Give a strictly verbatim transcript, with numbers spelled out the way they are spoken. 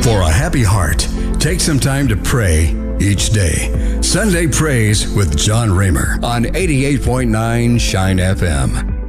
For a happy heart, take some time to pray each day. Sunday Praise with John Raymer on eighty-eight point nine Shine F M.